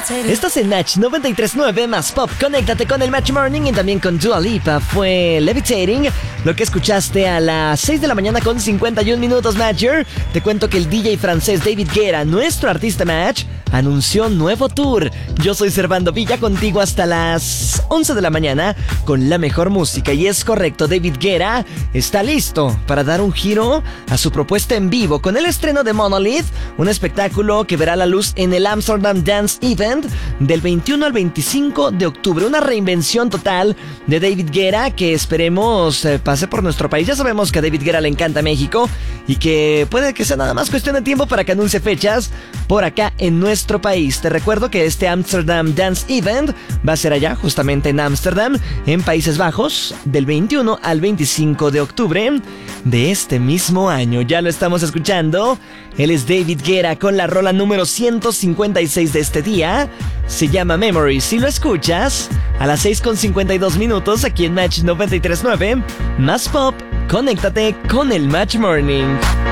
Estás en Match 93.9 más Pop. Conéctate con el Match Morning y también con Dua Lipa. Fue Levitating, lo que escuchaste a las 6 de la mañana con 51 minutos, Matcher. Te cuento que el DJ francés David Guetta, nuestro artista Match, anunció nuevo tour. Yo soy Servando Villa, contigo hasta las 11 de la mañana con la mejor música. Y es correcto, David Guetta está listo para dar un giro a su propuesta en vivo con el estreno de Monolith, un espectáculo que verá la luz en el Amsterdam Dance Event del 21 al 25 de octubre. Una reinvención total de David Guetta que esperemos pase por nuestro país. Ya sabemos que a David Guetta le encanta México y que puede que sea nada más cuestión de tiempo para que anuncie fechas por acá en nuestro país. Te recuerdo que este Amsterdam Dance Event va a ser allá, justamente en Ámsterdam, en Países Bajos, del 21 al 25 de octubre de este mismo año. Ya lo estamos escuchando. Él es David Guetta con la rola número 156 de este día. Se llama Memories. Si lo escuchas a las 6:52 minutos aquí en Match 93.9 más Pop, conéctate con el Match Morning.